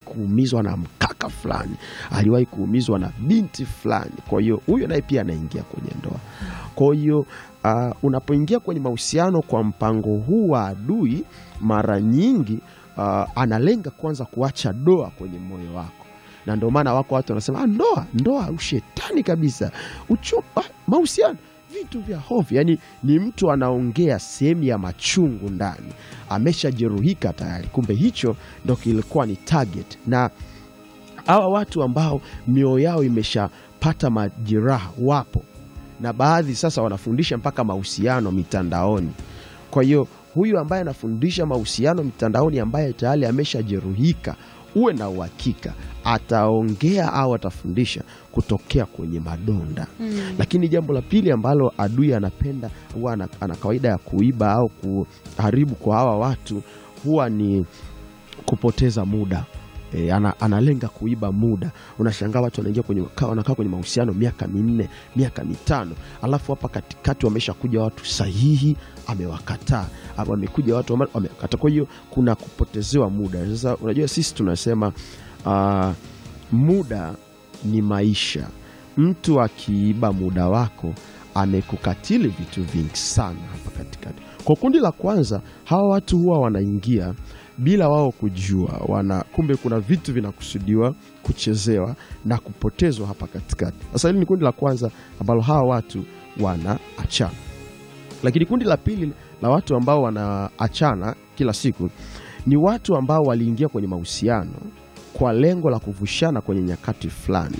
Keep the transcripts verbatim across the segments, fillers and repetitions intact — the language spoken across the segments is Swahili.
kuumizwa na mkaka fulani, aliwahi kuumizwa na binti fulani. Kwa hiyo huyo naye pia anaingia kwenye ndoa. Kwa hiyo uh, unapoingia kwenye mahusiano kwa mpango huu wa adui, mara nyingi uh, analenga kwanza kuacha doa kwenye moyo wako. Na ndio maana wako watu wanasema ah, ndoa ndoa ushetani kabisa, uchopa mahusiano vitu vya hofu. Yani ni mtu anaongea sehemu ya machungu ndani, ameshajeruhika tayari, kumbe hicho ndo kilikuwa ni target. Na hawa watu ambao mioyo yao imeshapata majeraha wapo, na baadhi sasa wanafundisha mpaka mahusiano mitandaoni. Kwa hiyo huyu ambaye anafundisha mahusiano mitandaoni, ambaye tayari ameshajeruhika, uwe na uhakika ataongea au atafundisha kutokea kwenye madonda. Mm. Lakini jambo la pili ambalo adui anapenda, huwa ana kawaida ya kuiba au kuharibu kwa hawa watu, huwa ni kupoteza muda. E, ana, analenga kuiba muda. Unashangaa watu wanaingia kwenye wanakaa kwenye mahusiano miaka minne, miaka mitano, alafu hapa katikati wameshakuja watu sahihi amewakataa, hapo wamekuja watu wamekataa. Kwa hiyo kuna kupotezewa muda. Sasa unajua sisi tunasema uh, muda ni maisha. Mtu akiiba muda wako amekukatili vitu vingi sana hapa katikati. Kwa kundi la kwanza, hawa watu huwa wanaingia bila wao kujua, wana kumbe kuna vitu vinakusudiwa kuchezewa na kupotezwa hapa katikati. Sasa hili ni kundi la kwanza ambalo hawa watu wanaachana. Lakini kundi la pili la watu ambao wanaachana kila siku ni watu ambao waliingia kwenye mahusiano kwa lengo la kuvushana kwenye nyakati fulani,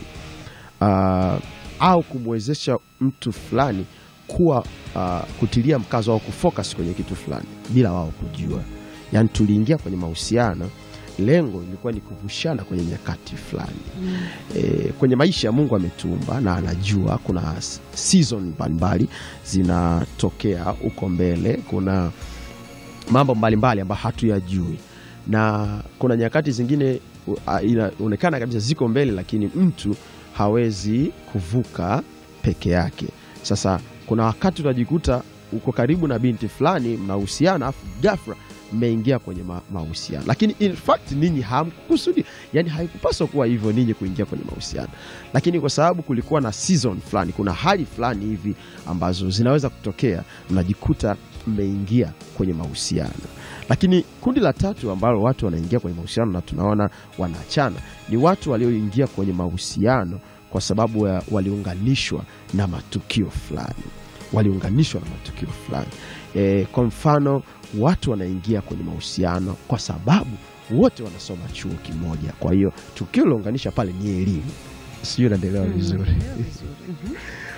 uh, au kumwezesha mtu fulani kuwa uh, kutilia mkazo au kufocus kwenye kitu fulani bila wao kujua. Yani tuliingia kwenye mahusiano, lengo lilikuwa ni kuvushana kwenye nyakati fulani. Mm. E, kwenye maisha Mungu ametuumba na anajua kuna season mbalimbali zinatokea huko mbele, kuna mambo mbalimbali ambayo hatuyajui, na kuna nyakati zingine inaonekana kabisa ziko mbele, lakini mtu hawezi kuvuka peke yake. Sasa kuna wakati unajikuta uko karibu na binti fulani, mnahusiana, afu ghafla mmeingia kwenye mahusiano, lakini in fact ninyi hamkusudi, yani haikupaswa kuwa hivyo ninyi kuingia kwenye mahusiano, lakini kwa sababu kulikuwa na season fulani, kuna hali fulani hivi ambazo zinaweza kutokea, mnajikuta mmeingia kwenye mahusiano. Lakini kundi la tatu ambalo watu wanaingia kwenye mahusiano na tunaona wanaachana ni watu walioingia kwenye mahusiano kwa sababu waliunganishwa na matukio fulani. Waliunganishwa na matukio fulani. E, kwa mfano watu wanaingia kwenye mahusiano kwa sababu wote wanasoma chuo kimoja. Kwa hiyo tukio lilounganisha pale ni elimu. Sio, naelewa vizuri. Mm-hmm.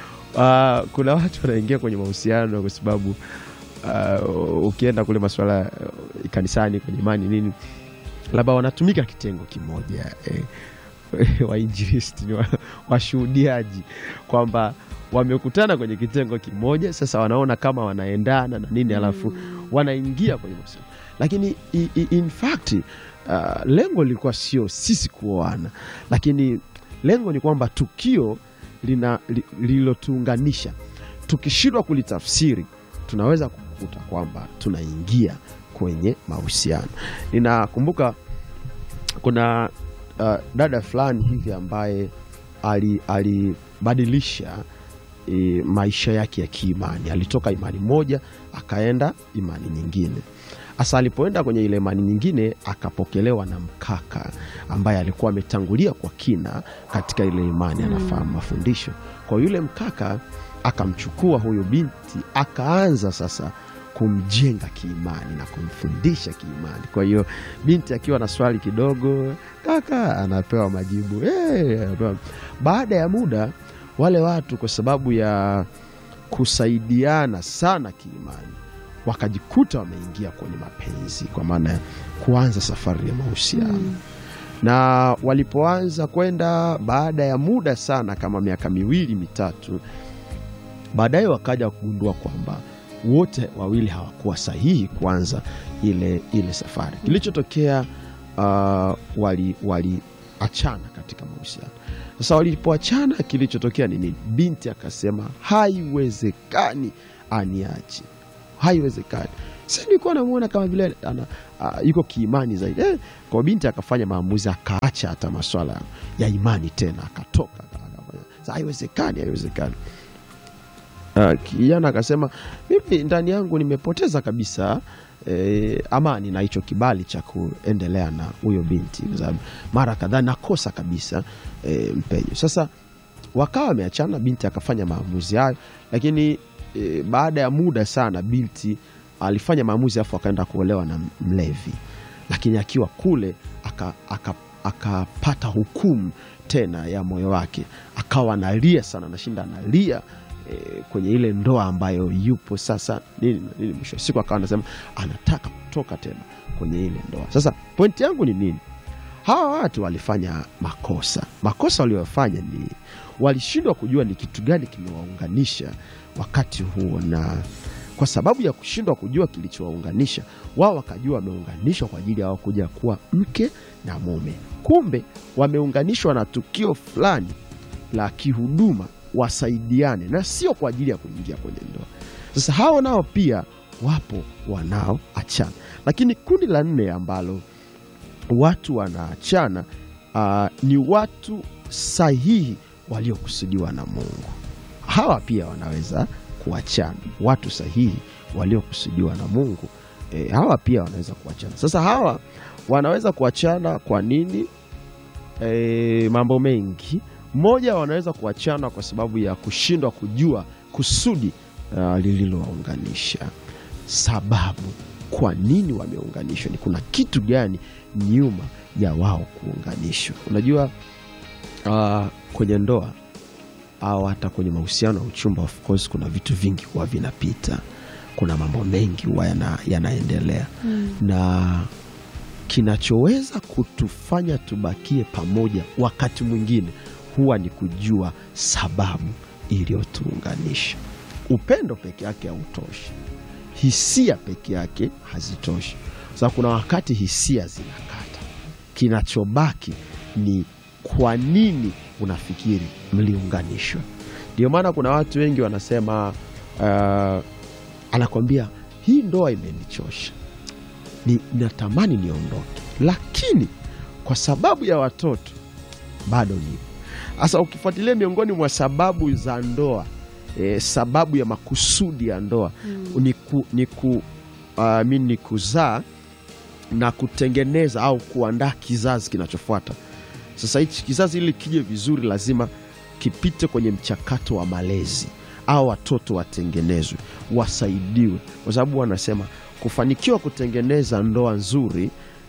uh, kuna watu wanaingia kwenye mahusiano kwa sababu uh, ukienda kule masuala uh, kanisani kwenye imani nini, labda wanatumika kitengo kimoja. Eh, wainjilisti ni washuhudiaji kwamba wamekutana kwenye kitengo kimoja, sasa wanaona kama wanaendana na nini, alafu wanaingia kwenye mahusiano. Lakini in fact uh, lengo lilikuwa sio sisi kuoana, lakini lengo ni kwamba tukio lina lililotuunganisha, tukishindwa kulitafsiri tunaweza kukuta kwamba tunaingia kwenye mahusiano. Ninakumbuka kuna uh, dada fulani hivi ambaye alibadilisha ali E, maisha yake ya kiimani. Alitoka imani moja akaenda imani nyingine. Asa alipoenda kwenye ile imani nyingine akapokelewa na mkaka ambaye alikuwa ametangulia kwa kina katika ile imani, anafahamu mafundisho. Kwa yule mkaka akamchukua huyo binti, akaanza sasa kumjenga kiimani na kumfundisha kiimani. Kwa hiyo binti akiwa na swali kidogo, kaka anapewa majibu. Hey, baada ya muda wale watu kwa sababu ya kusaidiana sana kiimani wakajikuta wameingia kwenye mapenzi, kwa maana kuanza safari ya mahusiano. Mm. Na walipoanza kwenda, baada ya muda sana kama miaka miwili mitatu, baadaye wakaja kugundua kwamba wote wawili hawakuwa sahihi kuanza ile ile safari. Kilichotokea uh, wali wali achana katika mahusiano. Sasa walipoachana kilichotokea ni nini? Binti akasema haiwezekani aniache. Haiwezekani. Sasa nilikuwa namuona kama vile ana uh, yuko kiimani zaidi. Eh, kwa binti akafanya maamuzi, akaacha hata masuala ya imani tena, akatoka. Sasa haiwezekani, haiwezekani. Uh, kijana akasema mimi ndani yangu nimepoteza kabisa eh, amani na hicho kibali cha kuendelea na huyo binti, kwa sababu mara kadhaa nakosa kabisa eh, mpenyo. Sasa wakawa wameachana, binti akafanya maamuzi hayo, lakini e, baada ya muda sana binti alifanya maamuzi afu akaenda kuolewa na mlevi. Lakini akiwa kule akapata aka, aka hukumu tena ya moyo wake, akawa analia sana, anashinda analia e, kwenye ile ndoa ambayo yupo sasa. Nini nini mwisho siku akawa anasema anataka kutoka tena kwenye ile ndoa. Sasa pointi yangu ni nini? Hawa watu walifanya makosa. Makosa waliofanya ni walishindwa kujua ni kitu gani kimewaunganisha wakati huo, na kwa sababu ya kushindwa kujua kilichowaunganisha, wao wakajua wameunganishwa kwa ajili ya wao kuja kuwa mke na mume. Kumbe wameunganishwa na tukio fulani la kihuduma, wasaidiane, na sio kwa ajili ya kuingia kwenye ndoa. Sasa hao nao pia wapo wanaoachana. Lakini kundi la nne ambalo watu wanaachana uh, ni watu sahihi waliokusudiwa na Mungu. Hawa pia wanaweza kuachana. Watu sahihi waliokusudiwa na Mungu, e, hawa pia wanaweza kuachana. Sasa hawa wanaweza kuachana kwa nini? E, mambo mengi. Moja, wanaweza kuachana kwa sababu ya kushindwa kujua kusudi uh, lililowaunganisha. Sababu kwa nini wameunganishwa, ni kuna kitu gani nyuma ya wao kuunganishwa. Unajua uh, kwenye ndoa au hata kwenye mahusiano ya uchumba, of course kuna vitu vingi huwa vinapita, kuna mambo mengi huwa yana, yanaendelea mm. na kinachoweza kutufanya tubakie pamoja wakati mwingine huwa ni kujua sababu iliyotuunganisha. Upendo peke yake hautoshi, hisia peke yake hazitoshi. Sasa kuna wakati hisia zinakata, kinachobaki ni kwa nini unafikiri mliunganishwa. Ndio maana kuna watu wengi wanasema uh, anakwambia hii ndoa imenichosha, ni natamani niondoke, lakini kwa sababu ya watoto bado nipo. Sasa ukifuatilia miongoni mwa sababu za ndoa, e, sababu ya makusudi ya ndoa mm. ni ku, ni ku uh, mimi ni kuzaa na kutengeneza au kuandaa kizazi kinachofuata. Sasa hichi kizazi ili kije vizuri lazima kipite kwenye mchakato wa malezi, au watoto watengenezwe, wasaidiwe, kwa sababu wanasema kufanikiwa kutengeneza ndoa nzuri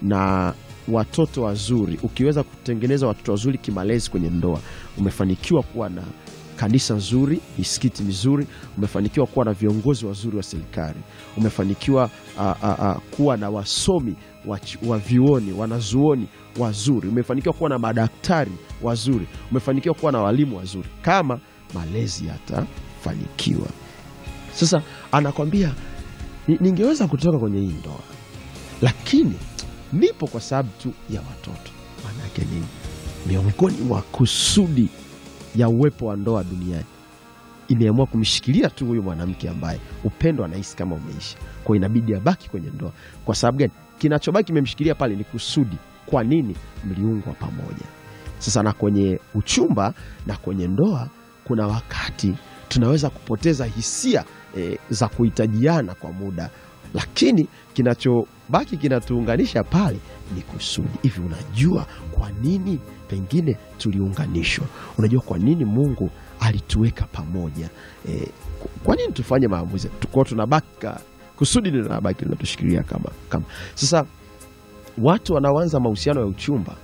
na watoto wazuri, ukiweza kutengeneza watoto wazuri kimalezi kwenye ndoa, umefanikiwa kuwa na kanisa nzuri, misikiti mizuri, umefanikiwa kuwa na viongozi wazuri wa serikali, umefanikiwa a, a, a, kuwa na wasomi wa, wa vioni, wanazuoni wazuri, umefanikiwa kuwa na madaktari wazuri, umefanikiwa kuwa na walimu wazuri, kama malezi yatafanikiwa. Sasa anakwambia ningeweza kutoka kwenye hii ndoa, lakini nipo kwa sababu tu ya watoto. Maana yake nini? Miongoni mwa kusudi ya uwepo wa ndoa duniani, imeamua kumshikilia tu huyu mwanamke ambaye upendo anahisi kama umeisha, kwa inabidi abaki kwenye ndoa. Kwa sababu gani? Kinachobaki kimemshikilia pale ni kusudi. Kwa nini? Mliungwa pamoja. Sasa na kwenye uchumba na kwenye ndoa kuna wakati tunaweza kupoteza hisia e, za kuhitajiana kwa muda, lakini kinachobaki kinatuunganisha pale ni kusudi. Hivi unajua kwa nini pengine tuliunganishwa? Unajua kwa nini Mungu alituweka pamoja? E, kwa nini tufanye maamuzi? Tuko tunabaki kusudi linabaki linatushikilia kama kama. Sasa watu wanaoanza mahusiano ya uchumba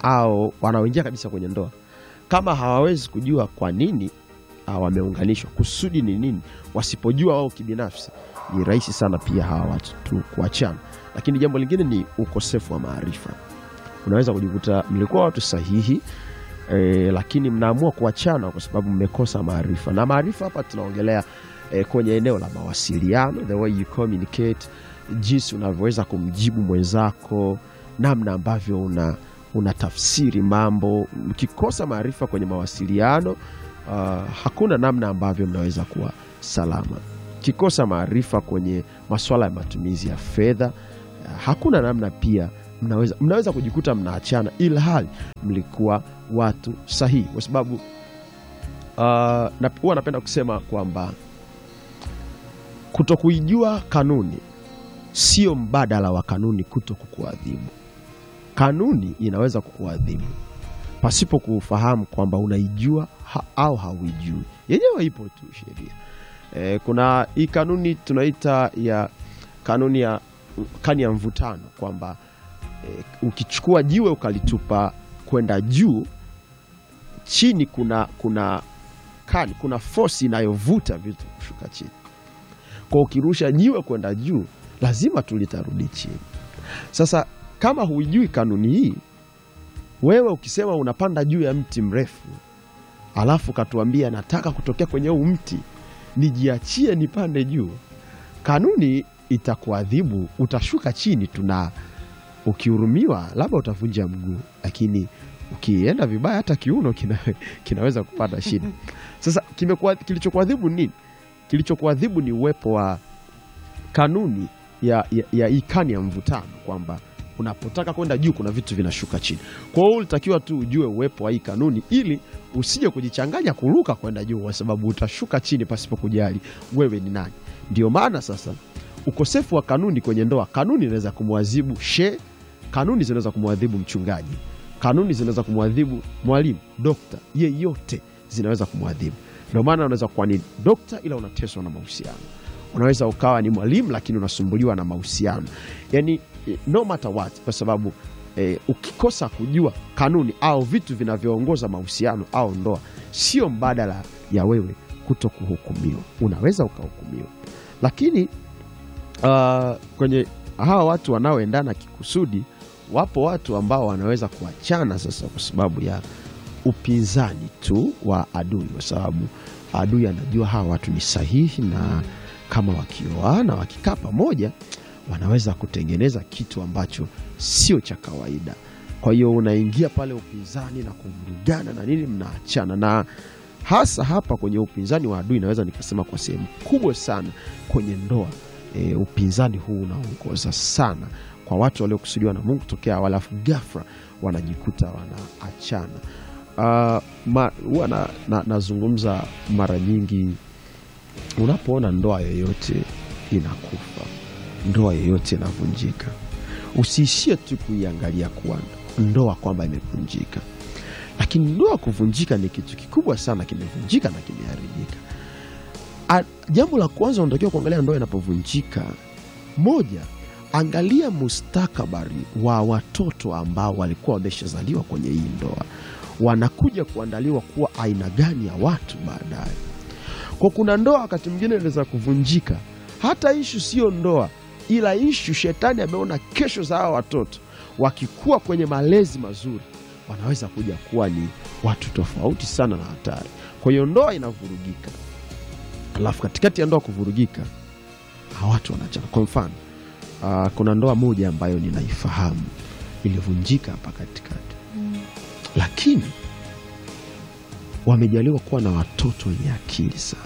au wanaoingia kabisa kwenye ndoa, kama hawawezi kujua kwa nini wameunganishwa, kusudi ni nini, wasipojua wao kibinafsi, ni rahisi sana pia hawa watu tu kuachana. Lakini jambo lingine ni ukosefu wa maarifa. Unaweza kujikuta mlikuwa watu sahihi e, lakini mnaamua kuachana kwa sababu mmekosa maarifa. Na maarifa hapa tunaongelea e, kwenye eneo la mawasiliano, the way you communicate, jinsi unavyoweza kumjibu mwenzako, namna ambavyo una unatafsiri mambo. Mkikosa maarifa kwenye mawasiliano, uh, hakuna namna ambavyo mnaweza kuwa salama. mkikosa maarifa kwenye masuala ya matumizi ya fedha, hakuna namna pia mnaweza, mnaweza kujikuta mnaachana ila hali mlikuwa watu sahihi. Kwa sababu uh, na huwa napenda kusema kwamba kutokuijua kanuni sio mbadala wa kanuni kuto kukuadhibu. Kanuni inaweza kukuadhibu pasipo kufahamu kwamba unaijua ha, au hauijui. Yenyewe ipo tu sheria. E, kuna hii kanuni tunaita ya kanuni ya kani ya mvutano kwamba e, ukichukua jiwe ukalitupa kwenda juu, chini kuna kuna kani, kuna force inayovuta vitu kushuka chini. Kwa ukirusha jiwe kwenda juu, lazima tulitarudi chini. Sasa kama huijui kanuni hii, wewe ukisema unapanda juu ya mti mrefu, alafu katuambia nataka kutokea kwenye huu mti nijiachie nipande juu, kanuni itakuadhibu, utashuka chini tuna ukihurumiwa labda utavunja mguu, lakini ukienda vibaya hata kiuno kina, kinaweza kupata shida. Sasa kimekuwa kilichokuadhibu nini? Kilichokuadhibu ni uwepo wa kanuni ya ya, ya ikani ya mvutano kwamba unapotaka kwenda juu kuna vitu vinashuka chini. Kwa hiyo ulitakiwa tu ujue uwepo wa hii kanuni ili usije kujichanganya kuruka kwenda juu, kwa sababu utashuka chini pasipo kujali wewe ni nani. Ndio maana sasa ukosefu wa kanuni kwenye ndoa, kanuni inaweza kumwadhibu she, kanuni zinaweza kumwadhibu mchungaji, kanuni zinaweza kumwadhibu mwalimu, dokta, yeyote zinaweza kumwadhibu. Ndio maana unaweza kuwa ni dokta ila unateswa na mahusiano. Unaweza ukawa ni mwalimu lakini unasumbuliwa na mahusiano. Yaani no matter what, kwa sababu eh, ukikosa kujua kanuni au vitu vinavyoongoza mahusiano au ndoa, sio mbadala ya wewe kuto kuhukumiwa. Unaweza ukahukumiwa. Lakini uh, kwenye hawa watu wanaoendana kikusudi, wapo watu ambao wanaweza kuachana sasa kwa sababu ya upinzani tu wa adui, kwa sababu adui anajua hawa watu ni sahihi na kama wakioana wakikaa pamoja wanaweza kutengeneza kitu ambacho sio cha kawaida. Kwa hiyo unaingia pale upinzani na kuvurugana na nini, mnaachana. Na hasa hapa kwenye upinzani wa adui, naweza nikasema kwa sehemu kubwa sana kwenye ndoa, e, upinzani huu unaongoza sana kwa watu waliokusudiwa na Mungu tokea awali, alafu ghafla wanajikuta wanaachana. Uh, huwa na, na, nazungumza mara nyingi, unapoona ndoa yoyote inakufa, ndoa yoyote inavunjika, usiishie tu kuiangalia kwa ndoa kwamba imevunjika. Lakini ndoa kuvunjika ni kitu kikubwa sana, kimevunjika na kimeharibika. Jambo la kwanza unatakiwa kuangalia ndoa inapovunjika, moja, angalia mustakabali wa watoto ambao walikuwa wameshazaliwa kwenye hii ndoa. Wanakuja kuandaliwa kuwa aina gani ya watu baadaye. Kwa kuna ndoa wakati mwingine inaweza kuvunjika, hata ishu sio ndoa, ila ishu shetani ameona kesho za hawa watoto wakikuwa kwenye malezi mazuri wanaweza kuja kuwa ni watu tofauti sana na hatari. Kwa hiyo ndoa inavurugika, alafu katikati ya ndoa kuvurugika hawa watu wanachana. Kwa mfano uh, kuna ndoa moja ambayo ninaifahamu ilivunjika hapa katikati, mm. lakini wamejaliwa kuwa na watoto wenye akili sana.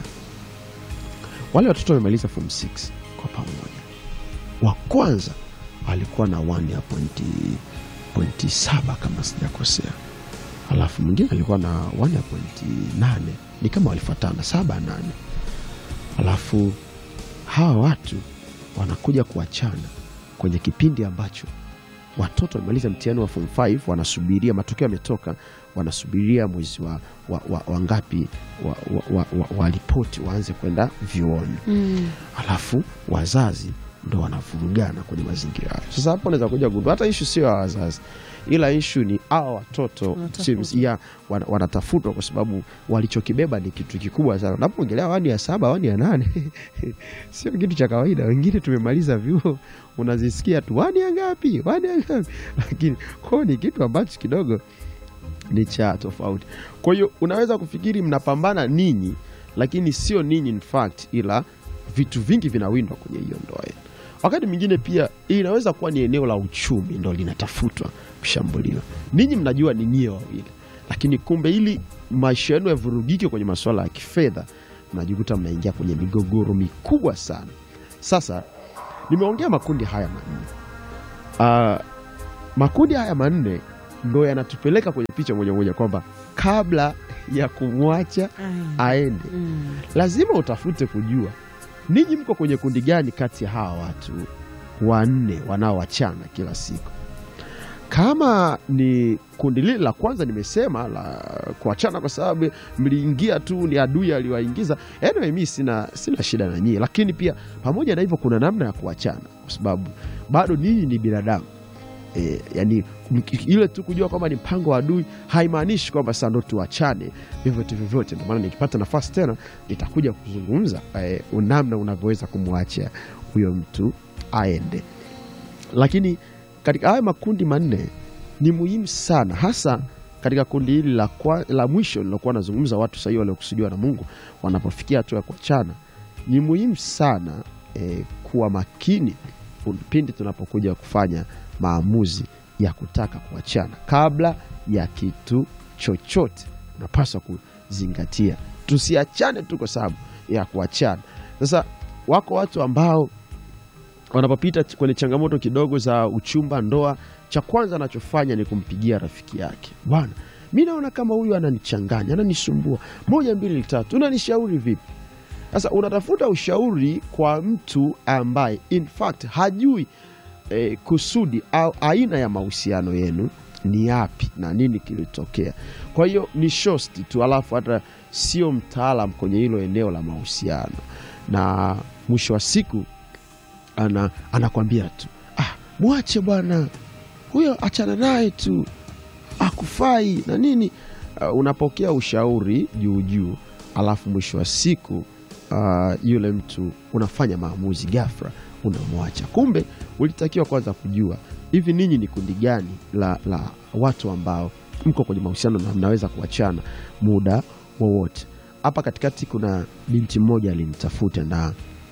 Wale watoto wamemaliza form six kwa pamoja. Wa kwanza alikuwa na one ya pointi saba kama sijakosea, alafu mwingine alikuwa na one ya pointi nane, ni kama walifuatana saba nane. Alafu hawa watu wanakuja kuachana kwenye kipindi ambacho watoto wamemaliza mtihani wa form five, wanasubiria matokeo yametoka, wanasubiria mwezi wa, wa, wa, wa ngapi wa, wa, wa, wa, wa ripoti waanze kwenda vyuoni. Mm. Alafu wazazi ndo wanavurugana kwenye mazingira hayo. Sasa hapo unaweza kuja gundua hata issue sio ya wazazi, ila issue ni hao watoto ya wanatafutwa, kwa sababu walichokibeba ni kitu kikubwa sana. Unapoongelea wani ya saba, wani ya nane sio kitu cha kawaida. Wengine tumemaliza vyuo unazisikia tu wani ya ngapi, wani ya ngapi, lakini kwa ni kitu ambacho kidogo ni cha tofauti. Kwa hiyo unaweza kufikiri mnapambana ninyi, lakini sio ninyi in fact, ila vitu vingi vinawindwa kwenye hiyo ndoa. Wakati mwingine pia inaweza kuwa ni eneo la uchumi ndo linatafutwa kushambuliwa. Ninyi mnajua ni nyie wawili, lakini kumbe ili maisha yenu yavurugike kwenye masuala ya kifedha, mnajikuta mnaingia kwenye migogoro mikubwa sana. Sasa nimeongea makundi haya manne. Uh, makundi haya manne ndo yanatupeleka kwenye picha moja moja kwamba kabla ya kumwacha aende, mm. lazima utafute kujua ninyi mko kwenye kundi gani kati ya hawa watu wanne wanaoachana kila siku. Kama ni kundi lile la kwanza nimesema la kuachana kwa sababu mliingia tu, ni adui aliwaingiza, anyway mimi sina sina shida na nyinyi, lakini pia pamoja na hivyo kuna namna ya kuachana kwa sababu bado ninyi ni binadamu. E, yani ile tu kujua kwamba ni mpango wa adui haimaanishi kwamba sasa ndo tuachane hivyo tu vyote. Ndio maana nikipata nafasi tena nitakuja kuzungumza e, namna unavyoweza kumwacha huyo mtu aende. Lakini katika haya makundi manne ni muhimu sana, hasa katika kundi hili la, la mwisho nilokuwa nazungumza, watu sahihi waliokusudiwa na Mungu wanapofikia hatua ya kuachana. Ni muhimu sana e, kuwa makini pindi tunapokuja kufanya maamuzi ya kutaka kuachana. Kabla ya kitu chochote unapaswa kuzingatia, tusiachane tu kwa sababu ya kuachana. Sasa wako watu ambao wanapopita kwenye changamoto kidogo za uchumba, ndoa, cha kwanza anachofanya ni kumpigia rafiki yake, bwana, mimi naona kama huyu ananichanganya, ananisumbua, moja mbili tatu, unanishauri vipi? Sasa unatafuta ushauri kwa mtu ambaye in fact hajui eh, kusudi au aina ya mahusiano yenu ni yapi na nini kilitokea. Kwa hiyo ni shosti tu, alafu hata sio mtaalam kwenye hilo eneo la mahusiano, na mwisho wa siku ana anakuambia tu, ah, muache bwana huyo, achana naye tu, akufai na nini. Uh, unapokea ushauri juu juu, alafu mwisho wa siku Uh, yule mtu unafanya maamuzi ghafla unamwacha. Kumbe ulitakiwa kwanza kujua hivi ninyi ni kundi gani la, la watu ambao mko kwenye mahusiano na mnaweza kuachana muda wowote. Hapa katikati kuna binti mmoja alinitafuta na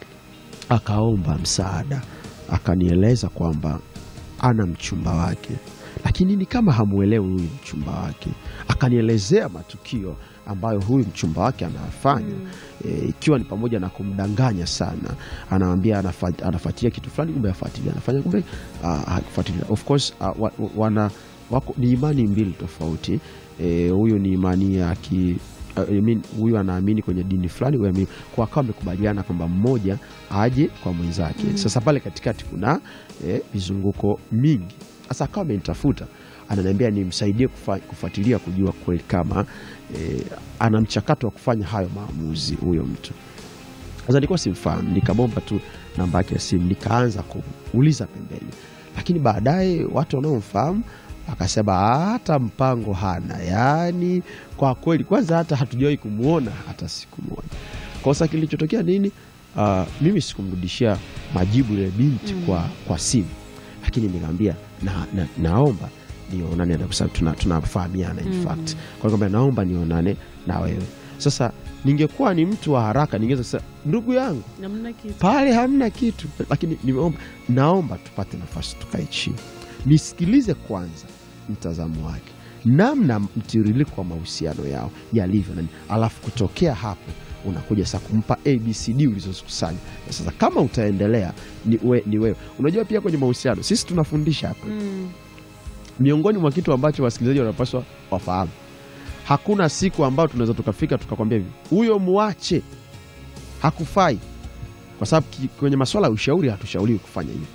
akaomba msaada, akanieleza kwamba ana mchumba wake, lakini ni kama hamuelewi huyu mchumba wake. Akanielezea matukio ambayo huyu mchumba wake anafanya, mm. e, ikiwa ni pamoja na kumdanganya sana. Anawaambia anafuatilia kitu fulani, kumbe afuatilia, anafanya kumbe hafuatilia. Uh, of course uh, wa, wana wako ni imani mbili tofauti. E, huyu ni imani ya ki uh, I mean, huyu anaamini kwenye dini fulani, huyu anaamini kwa kama wamekubaliana kwamba mmoja aje kwa mwenzake. Mm. Sasa pale katikati kuna eh, vizunguko mingi. Sasa kama amenitafuta ananiambia nimsaidie kufuatilia kujua kweli kama e, ana mchakato wa kufanya hayo maamuzi huyo mtu. Sasa nilikuwa simfahamu, nikamomba tu namba yake ya simu, nikaanza kuuliza pembeni. Lakini baadaye watu wanaomfahamu akasema hata mpango hana. Yani kwa kweli kwanza hata hatujawahi kumuona hata siku moja. Kwa sababu kilichotokea nini? Uh, mimi sikumrudishia majibu ile binti mm. kwa kwa simu. Lakini nikamwambia na, na, naomba nionane na, kwa sababu tunafahamiana in fact. Kwa hiyo naomba nionane na wewe. Sasa ningekuwa ni mtu wa haraka ningeweza kusema ndugu yangu, hamna kitu. Pale hamna kitu. Lakini nimeomba naomba tupate nafasi tukae chini. Nisikilize kwanza mtazamo wake, namna mtiririko wa mahusiano yao yalivyo nani. Alafu kutokea hapo unakuja sasa kumpa A B C D ulizokusanya. Sasa kama utaendelea ni, we, ni wewe. Unajua pia kwenye mahusiano sisi tunafundisha hapa. Mm. Miongoni mwa kitu ambacho wasikilizaji wanapaswa wafahamu, hakuna siku ambayo tunaweza tukafika tukakwambia hivi, huyo muache, hakufai. Kwa sababu kwenye masuala ya ushauri hatushauriwi kufanya hivyo.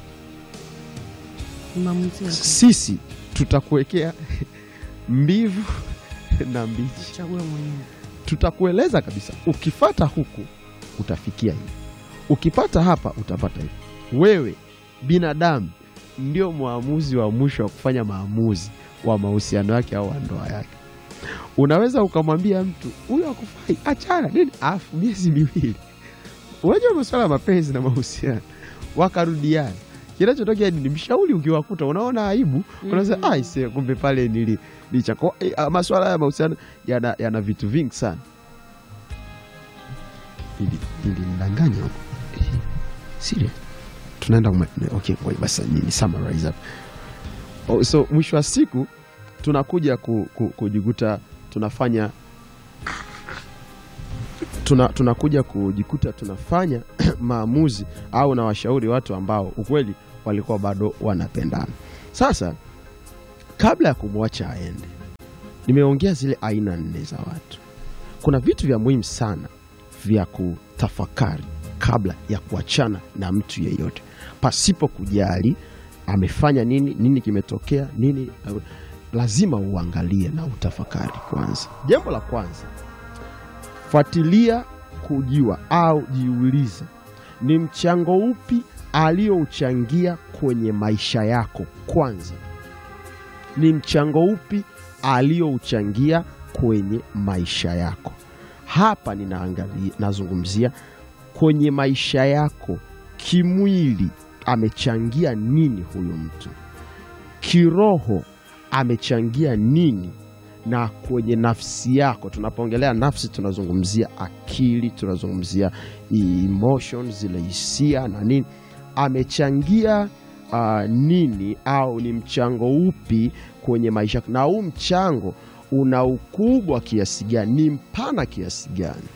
Sisi tutakuwekea mbivu na mbichi. Chague mwenyewe. Tutakueleza kabisa, ukifata huku utafikia hivi, ukipata hapa utapata hivi. Wewe binadamu ndio muamuzi wa mwisho wa kufanya maamuzi wa mahusiano yake au ndoa yake. Unaweza ukamwambia mtu huyo hakufai, achana nini, afu miezi miwili unajua masuala ya mapenzi na mahusiano wakarudiana, kinachotokea ni mshauri ukiwakuta unaona aibu, unasema mm-hmm. aise kumbe pale nili lichako. E, masuala ya mahusiano yana yana vitu vingi sana. Ili ili ndanganya huko. Serious. Tunaenda okay, kwa basi nini summarize up. Oh, so mwisho wa siku tunakuja kujikuta tunafanya tuna tunakuja kujikuta tunafanya maamuzi au na washauri watu ambao ukweli walikuwa bado wanapendana. Sasa kabla ya kumwacha aende, nimeongea zile aina nne za watu. Kuna vitu vya muhimu sana vya kutafakari kabla ya kuachana na mtu yeyote, pasipo kujali amefanya nini, nini kimetokea, nini. Lazima uangalie na utafakari kwanza. Jambo la kwanza, fuatilia kujua au jiulize ni mchango upi aliouchangia kwenye maisha yako kwanza. Ni mchango upi aliouchangia kwenye maisha yako? Hapa ninaangalia, nazungumzia kwenye maisha yako kimwili, amechangia nini huyo mtu? Kiroho amechangia nini? Na kwenye nafsi yako, tunapoongelea nafsi tunazungumzia akili, tunazungumzia emotions, zile hisia na nini. Amechangia uh, nini au ni mchango upi kwenye maisha? Na huu mchango una ukubwa kiasi gani, ni mpana kiasi gani?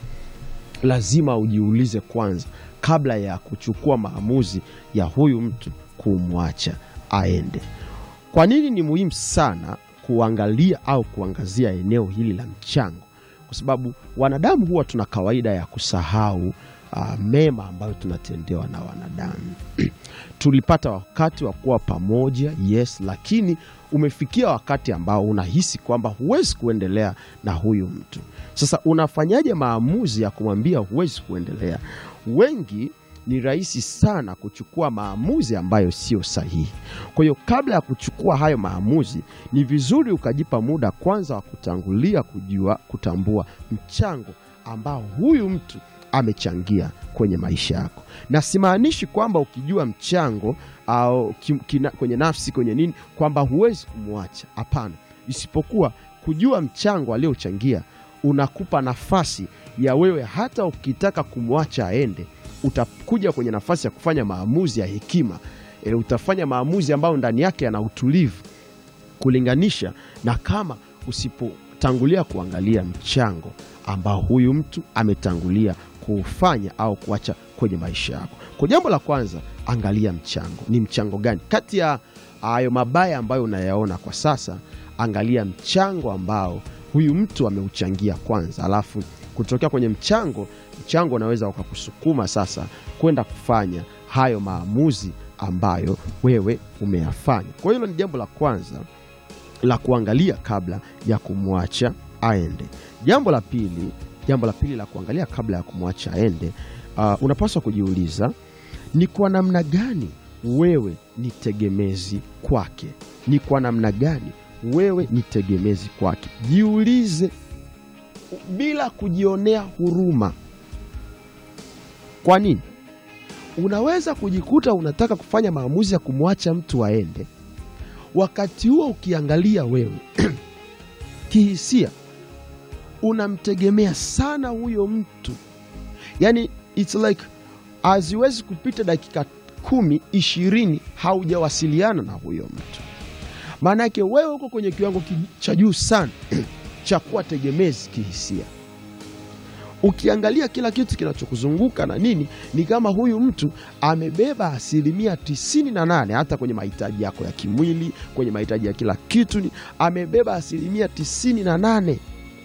Lazima ujiulize kwanza kabla ya kuchukua maamuzi ya huyu mtu kumwacha aende. Kwa nini ni muhimu sana kuangalia au kuangazia eneo hili la mchango? Kwa sababu wanadamu huwa tuna kawaida ya kusahau uh, mema ambayo tunatendewa na wanadamu. Tulipata wakati wa kuwa pamoja, yes, lakini umefikia wakati ambao unahisi kwamba huwezi kuendelea na huyu mtu. Sasa unafanyaje maamuzi ya kumwambia huwezi kuendelea? Wengi ni rahisi sana kuchukua maamuzi ambayo sio sahihi. Kwa hiyo kabla ya kuchukua hayo maamuzi, ni vizuri ukajipa muda kwanza wa kutangulia kujua, kutambua mchango ambao huyu mtu amechangia kwenye maisha yako. Na simaanishi kwamba ukijua mchango au kina, kwenye nafsi, kwenye nini, kwamba huwezi kumwacha. Hapana, isipokuwa kujua mchango aliochangia unakupa nafasi ya wewe hata ukitaka kumwacha aende, utakuja kwenye nafasi ya kufanya maamuzi ya hekima. E, utafanya maamuzi ambayo ndani yake yana utulivu, kulinganisha na kama usipotangulia kuangalia mchango ambao huyu mtu ametangulia kufanya au kuacha kwenye maisha yako. Kwa jambo la kwanza, angalia mchango. Ni mchango gani kati ya hayo mabaya ambayo unayaona kwa sasa? Angalia mchango ambao huyu mtu ameuchangia kwanza, alafu kutokea kwenye mchango, mchango unaweza ukakusukuma sasa kwenda kufanya hayo maamuzi ambayo wewe umeyafanya. Kwa hiyo ni jambo la kwanza la kuangalia kabla ya kumwacha aende. Jambo la pili, jambo la pili la kuangalia kabla ya kumwacha aende, uh, unapaswa kujiuliza ni kwa namna gani wewe ni tegemezi kwake. Ni kwa namna gani wewe ni tegemezi kwake? Jiulize bila kujionea huruma. Kwa nini? Unaweza kujikuta unataka kufanya maamuzi ya kumwacha mtu aende, wakati huo ukiangalia wewe kihisia unamtegemea sana huyo mtu. Yani it's like haziwezi kupita dakika kumi, ishirini haujawasiliana na huyo mtu. Maana yake wewe uko kwenye kiwango cha juu sana cha kuwa tegemezi kihisia. Ukiangalia kila kitu kinachokuzunguka na nini, ni kama huyu mtu amebeba asilimia tisini na nane hata kwenye mahitaji yako ya kimwili, kwenye mahitaji ya kila kitu, ni amebeba asilimia tisini na nane.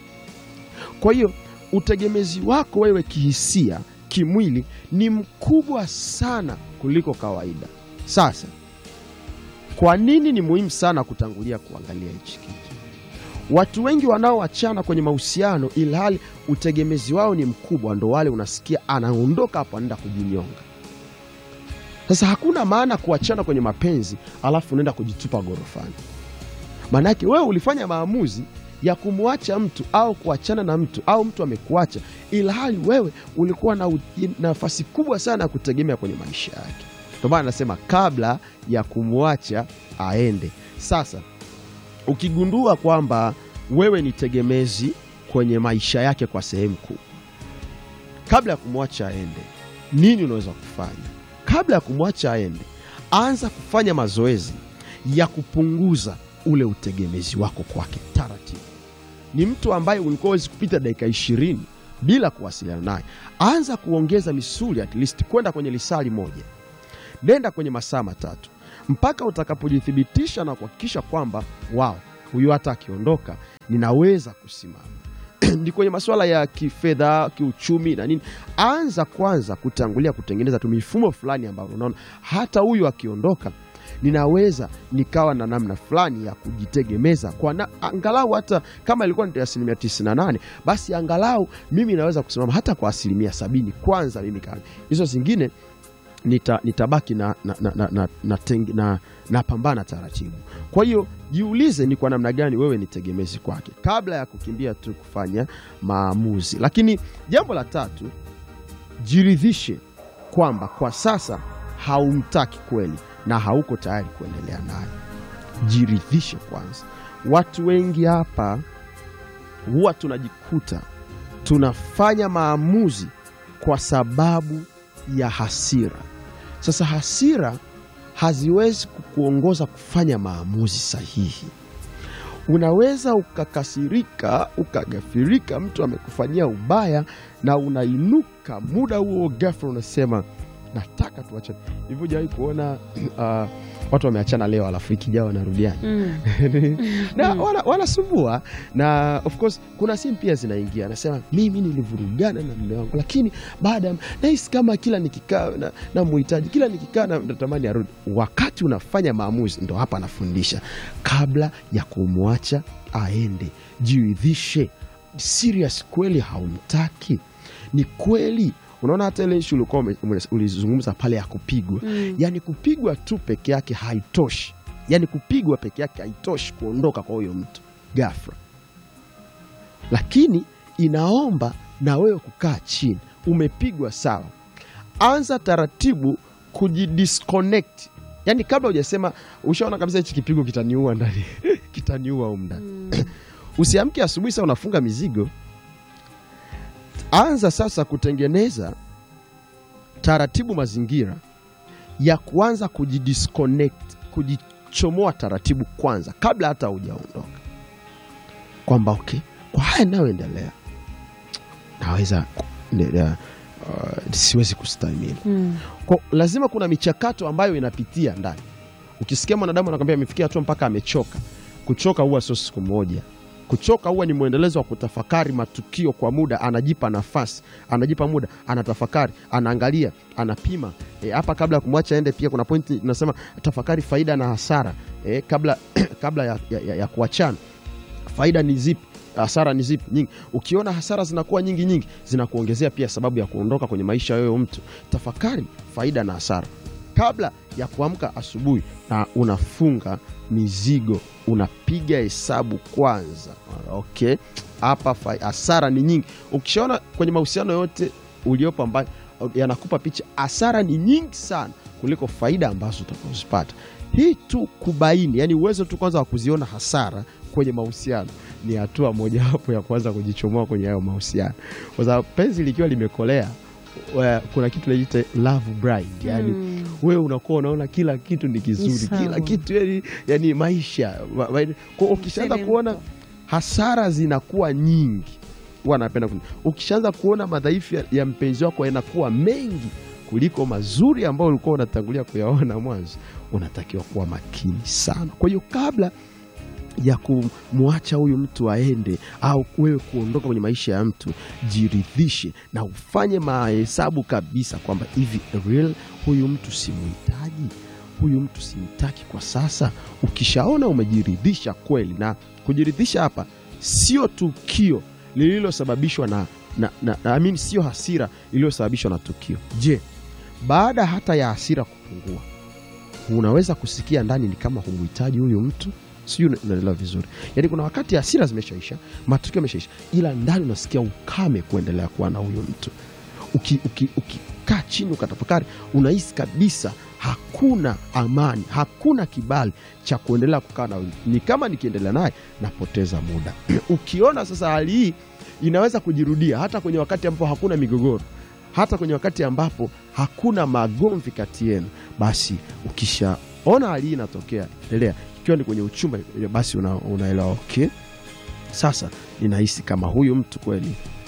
Kwa hiyo utegemezi wako wewe kihisia, kimwili ni mkubwa sana kuliko kawaida. Sasa kwa nini ni muhimu sana kutangulia kuangalia hichi kitu? Watu wengi wanaoachana kwenye mahusiano ilhali utegemezi wao ni mkubwa, ndo wale unasikia anaondoka hapo anaenda kujinyonga. Sasa hakuna maana kuachana kwenye mapenzi alafu unaenda kujitupa gorofani. Maana yake wewe ulifanya maamuzi ya kumwacha mtu au kuachana na mtu, au mtu amekuacha ilhali wewe ulikuwa na nafasi kubwa sana ya kutegemea kwenye maisha yake. Ndio maana nasema kabla ya kumwacha aende. Sasa ukigundua kwamba wewe ni tegemezi kwenye maisha yake kwa sehemu kubwa, kabla ya kumwacha aende, nini unaweza kufanya? Kabla ya kumwacha aende, anza kufanya mazoezi ya kupunguza ule utegemezi wako kwake taratibu. Ni mtu ambaye ulikuwa huwezi kupita dakika ishirini bila kuwasiliana naye. Anza kuongeza misuli at least kwenda kwenye lisali moja. Nenda kwenye masaa matatu mpaka utakapojithibitisha na kuhakikisha kwamba wow, huyu hata akiondoka ninaweza kusimama. Ni kwenye masuala ya kifedha, kiuchumi na nini. Anza kwanza kutangulia kutengeneza tu mifumo fulani ambayo unaona hata huyu akiondoka ninaweza nikawa na namna fulani ya kujitegemeza kwa na, angalau hata kama ilikuwa ni asilimia tisini na nane, basi angalau mimi naweza kusimama hata kwa asilimia sabini kwanza mimi kama. Hizo zingine nita, nitabaki na na na na, na, na, na, na pambana taratibu. Kwa hiyo jiulize ni kwa namna gani wewe ni tegemezi kwake kabla ya kukimbia tu kufanya maamuzi. Lakini jambo la tatu, jiridhishe kwamba kwa sasa haumtaki kweli na hauko tayari kuendelea naye. Jiridhishe kwanza. Watu wengi hapa huwa tunajikuta tunafanya maamuzi kwa sababu ya hasira. Sasa hasira haziwezi kukuongoza kufanya maamuzi sahihi. Unaweza ukakasirika, ukagafirika, mtu amekufanyia ubaya na unainuka muda huo ghafla unasema nataka tuachane. Hivyo hujawahi kuona uh, watu wameachana leo alafu wiki ijayo wanarudiana? Mm. Na wala wanasumbua, na of course kuna simu pia zinaingia. Anasema mimi nilivurugana na mume wangu, lakini baada nahisi kama kila nikikaa na, na muhitaji, kila nikikaa na natamani arudi. Wakati unafanya maamuzi, ndo hapa anafundisha kabla ya kumwacha aende, jiridhishe serious kweli haumtaki. Ni kweli. Unaona hata ile issue ulizungumza pale ya kupigwa. Mm. Yaani kupigwa tu peke yake haitoshi. Yaani kupigwa peke yake haitoshi kuondoka kwa huyo mtu ghafla. Lakini inaomba na wewe kukaa chini. Umepigwa sawa. Anza taratibu kujidisconnect. Yaani kabla hujasema ushaona kabisa hichi kipigo kitaniua ndani. Kitaniua huko ndani. Mm. Usiamke asubuhi sasa unafunga mizigo. Anza sasa kutengeneza taratibu mazingira ya kuanza kujidisconnect, kujichomoa taratibu kwanza kabla hata hujaondoka. Kwamba okay, kwa haya nayoendelea naweza uh, siwezi kustahimili. Mm. Kwa lazima kuna michakato ambayo inapitia ndani. Ukisikia mwanadamu anakuambia amefikia hatua mpaka amechoka. Kuchoka huwa sio siku moja. Kuchoka huwa ni muendelezo wa kutafakari matukio kwa muda, anajipa nafasi, anajipa muda, anatafakari, anaangalia, anapima. Hapa e, kabla ya kumwacha aende pia kuna pointi tunasema tafakari faida na hasara. E, kabla kabla ya, ya, ya kuachana. Faida ni zipi? Hasara ni zipi? Nyingi. Ukiona hasara zinakuwa nyingi nyingi, zinakuongezea pia sababu ya kuondoka kwenye maisha yao mtu. Tafakari faida na hasara kabla ya kuamka asubuhi na unafunga mizigo, unapiga hesabu kwanza. Okay, hapa hasara ni nyingi. Ukishaona kwenye mahusiano yote uliopo ambayo yanakupa picha hasara ni nyingi sana kuliko faida ambazo utakazopata. Hii tu kubaini, yani uwezo tu kwanza wa kuziona hasara kwenye mahusiano ni hatua moja hapo ya kwanza kujichomoa kwenye hayo mahusiano. Kwa sababu penzi likiwa limekolea, kuna kitu inaitwa love blind. Yani mm. wewe unakuwa unaona kila kitu ni kizuri, Isawa. Kila kitu yani, yani maisha. Kwa ukishaanza kuona hasara zinakuwa nyingi, huwa napenda ukishaanza kuona madhaifu ya, ya mpenzi wako yanakuwa mengi kuliko mazuri ambayo ulikuwa unatangulia kuyaona mwanzo, unatakiwa kuwa makini sana. Kwa hiyo kabla ya kumwacha huyu mtu aende au wewe kuondoka kwenye maisha ya mtu, jiridhishe na ufanye mahesabu kabisa kwamba hivi real huyu mtu simuhitaji, huyu mtu simtaki kwa sasa. Ukishaona umejiridhisha kweli, na kujiridhisha hapa sio tukio lililosababishwa na na, na, na I mean sio hasira iliyosababishwa na tukio. Je, baada hata ya hasira kupungua, unaweza kusikia ndani ni kama humuhitaji huyu mtu? Sio, unaelewa vizuri. Yaani kuna wakati hasira zimeshaisha, matukio yameshaisha, ila ndani unasikia ukame kuendelea kuwa na huyo mtu. Ukikaa uki, uki, chini ukatafakari, unahisi kabisa hakuna amani, hakuna kibali cha kuendelea kukaa na huyo. Ni kama nikiendelea naye napoteza muda. Ukiona sasa hali hii inaweza kujirudia hata kwenye wakati ambapo hakuna migogoro, hata kwenye wakati ambapo hakuna magomvi kati yenu, basi ukishaona hali hii inatokea, endelea. Ikiwa ni kwenye uchumba, basi una, unaelewa okay, sasa ninahisi kama huyu mtu kweli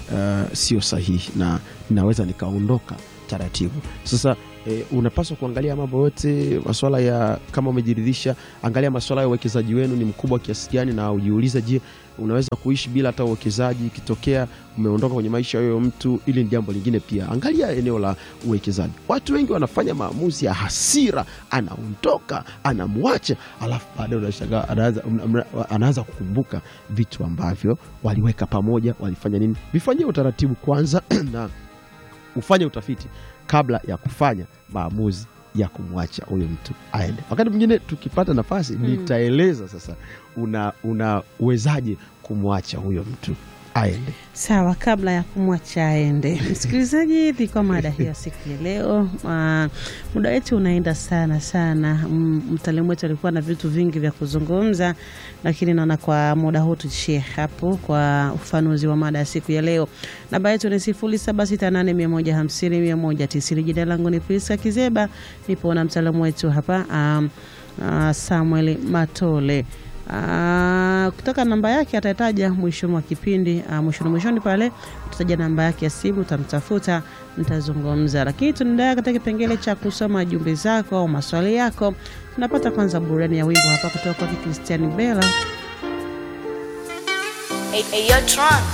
uh, sio sahihi na naweza nikaondoka taratibu. Sasa E, unapaswa kuangalia mambo yote, masuala ya kama umejiridhisha, angalia masuala ya uwekezaji wenu ni mkubwa kiasi gani, na ujiulize, je, unaweza kuishi bila hata uwekezaji ikitokea umeondoka kwenye maisha ya huyo mtu? Ili ni jambo lingine pia. Angalia eneo la uwekezaji. Watu wengi wanafanya maamuzi ya hasira, anaondoka, anamwacha, alafu baadaye unashangaa anaanza anaanza kukumbuka vitu ambavyo waliweka pamoja, walifanya nini. Vifanyie utaratibu kwanza na ufanye utafiti kabla ya kufanya maamuzi ya kumwacha huyo mtu aende. Wakati mwingine tukipata nafasi mm. nitaeleza sasa una unawezaje kumwacha huyo mtu aende. Sawa, kabla ya kumwacha aende. Msikilizaji, ilikuwa mada hii ya siku ya leo. Uh, muda wetu unaenda sana sana. Mtaalamu wetu alikuwa na vitu vingi vya kuzungumza, lakini naona kwa muda huu tuishie hapo kwa ufanuzi wa mada ya siku ya leo. Namba yetu ni sifuri saba sita nane moja hamsini moja tisini. Jina langu ni Priska Kizeba. Nipo na mtaalamu wetu hapa um, uh, Samuel Matole. Uh, kutoka namba yake atataja mwishoni mwa kipindi, uh, mwishoni mwishoni pale tutaja namba yake ya simu, utamtafuta, mtazungumza. Lakini tunaendelea katika kipengele cha kusoma jumbe zako au maswali yako. Tunapata kwanza burudani ya wimbo hapa kutoka kwa Christian Bella. Hey, hey,